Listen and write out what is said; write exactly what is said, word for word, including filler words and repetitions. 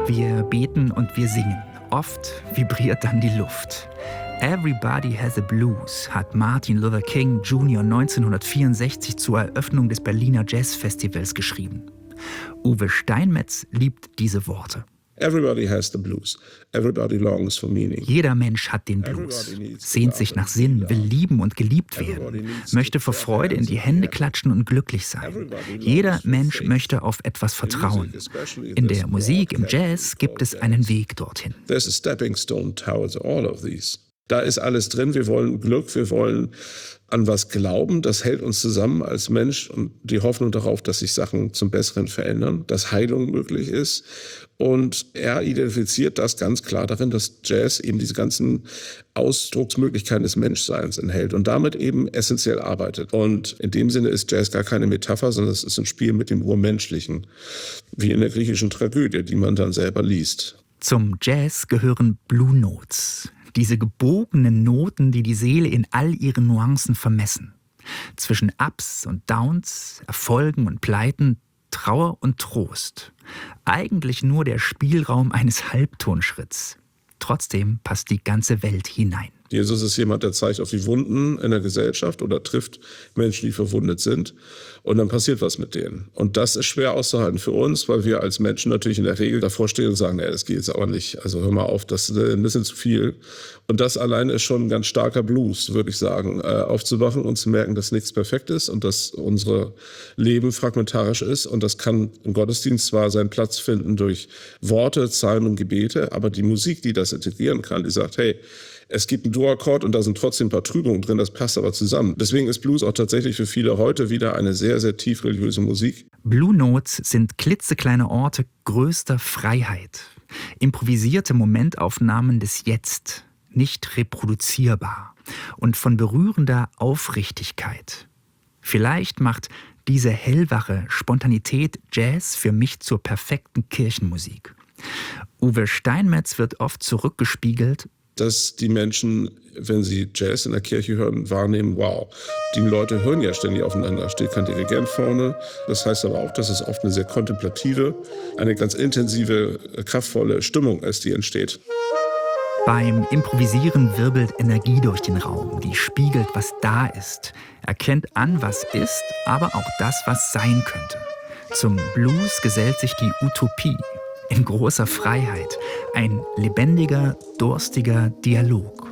Wir beten und wir singen. Oft vibriert dann die Luft. Everybody Has a Blues hat Martin Luther King Junior neunzehnhundertvierundsechzig zur Eröffnung des Berliner Jazzfestivals geschrieben. Uwe Steinmetz liebt diese Worte. Everybody has the blues. Everybody longs for meaning. Jeder Mensch hat den Blues, sehnt sich nach Sinn, will lieben und geliebt werden, möchte vor Freude in die Hände klatschen und glücklich sein. Jeder Mensch möchte auf etwas vertrauen. In der Musik, im Jazz gibt es einen Weg dorthin. There's a stepping stone towards all of these. Da ist alles drin. Wir wollen Glück, wir wollen an was glauben. Das hält uns zusammen als Mensch und die Hoffnung darauf, dass sich Sachen zum Besseren verändern, dass Heilung möglich ist. Und er identifiziert das ganz klar darin, dass Jazz eben diese ganzen Ausdrucksmöglichkeiten des Menschseins enthält und damit eben essentiell arbeitet. Und in dem Sinne ist Jazz gar keine Metapher, sondern es ist ein Spiel mit dem Urmenschlichen, wie in der griechischen Tragödie, die man dann selber liest. Zum Jazz gehören Blue Notes. Diese gebogenen Noten, die die Seele in all ihren Nuancen vermessen. Zwischen Ups und Downs, Erfolgen und Pleiten, Trauer und Trost. Eigentlich nur der Spielraum eines Halbtonschritts. Trotzdem passt die ganze Welt hinein. Jesus ist jemand, der zeigt auf die Wunden in der Gesellschaft oder trifft Menschen, die verwundet sind. Und dann passiert was mit denen. Und das ist schwer auszuhalten für uns, weil wir als Menschen natürlich in der Regel davor stehen und sagen, nee, das geht jetzt aber nicht. Also hör mal auf, das ist ein bisschen zu viel. Und das allein ist schon ein ganz starker Blues, würde ich sagen. Äh, aufzuwachen und zu merken, dass nichts perfekt ist und dass unser Leben fragmentarisch ist. Und das kann im Gottesdienst zwar seinen Platz finden durch Worte, Psalmen, Gebete, aber die Musik, die das integrieren kann, die sagt, hey, es gibt einen Dur-Akkord und da sind trotzdem ein paar Trübungen drin, das passt aber zusammen. Deswegen ist Blues auch tatsächlich für viele heute wieder eine sehr, sehr tief religiöse Musik. Blue Notes sind klitzekleine Orte größter Freiheit. Improvisierte Momentaufnahmen des Jetzt, nicht reproduzierbar und von berührender Aufrichtigkeit. Vielleicht macht diese hellwache Spontanität Jazz für mich zur perfekten Kirchenmusik. Uwe Steinmetz wird oft zurückgespiegelt, dass die Menschen, wenn sie Jazz in der Kirche hören, wahrnehmen, wow, die Leute hören ja ständig aufeinander, steht kein Dirigent vorne. Das heißt aber auch, dass es oft eine sehr kontemplative, eine ganz intensive, kraftvolle Stimmung ist, die entsteht. Beim Improvisieren wirbelt Energie durch den Raum, die spiegelt, was da ist, erkennt an, was ist, aber auch das, was sein könnte. Zum Blues gesellt sich die Utopie. In großer Freiheit. Ein lebendiger, durstiger Dialog.